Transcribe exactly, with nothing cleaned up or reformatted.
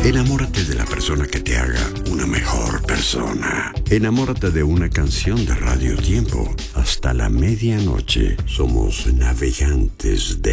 Enamórate de la persona que te haga una mejor persona. Enamórate de una canción de Radio Tiempo. Hasta la medianoche somos navegantes de